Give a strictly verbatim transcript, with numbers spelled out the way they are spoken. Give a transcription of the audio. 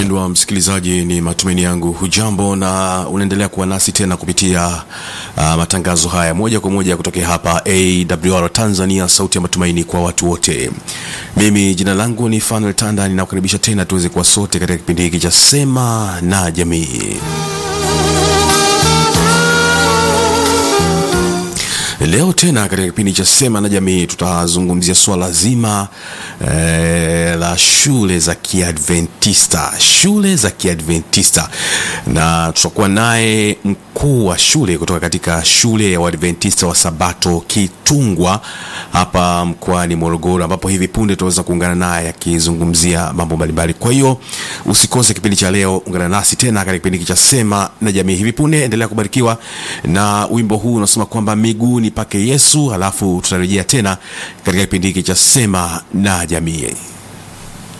Mpendwa msikilizaji, ni matumaini yangu hujambo na unaendelea kuwa nasi tena kupitia uh, matangazo haya moja kwa moja kutoka hapa A W R Tanzania, sauti ya matumaini kwa watu wote. Mimi jina langu ni Fanuel Tanda, ninakukaribisha tena tuweze kuwa sote katika kipindi hiki cha Sema na Jamii. Leo tena katika kipindi cha Sema na Jamii tutazungumzia swala zima e, la shule za Kiadventista. Shule za Kiadventista. Na tutakuwa naye mkuu wa shule kutoka katika shule ya Waadventista wa Sabato Kitungwa hapa mkoani Morogoro, ambapo hivi punde tutaweza kuungana naye akizungumzia mambo mbalimbali. Kwa hiyo usikose kipindi cha leo, ungana nasi tena katika kipindi cha Sema na Jamii. Hivi punde endelea kubarikiwa na wimbo huu unasema kwamba miguuni pake Yesu, halafu tutarejea tena katika kipindi hiki cha Sema na Jamii.